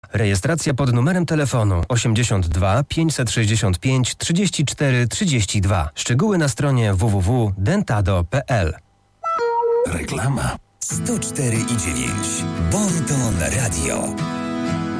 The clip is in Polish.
Rejestracja pod numerem telefonu 82 565 34 32. Szczegóły na stronie www.dentado.pl. Reklama 104,9. Bon Ton Radio.